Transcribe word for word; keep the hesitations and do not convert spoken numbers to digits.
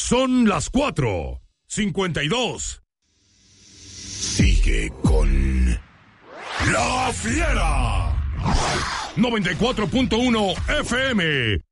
Son las cuatro cincuenta y dos. Sigue con La Fiera. noventa y cuatro punto uno F M.